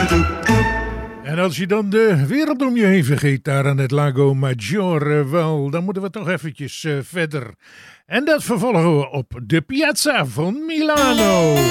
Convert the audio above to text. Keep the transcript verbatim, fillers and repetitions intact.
En als je dan de wereld om je heen vergeet daar aan het Lago Maggiore, wel, dan moeten we toch eventjes uh, verder. En dat vervolgen we op de Piazza van Milano.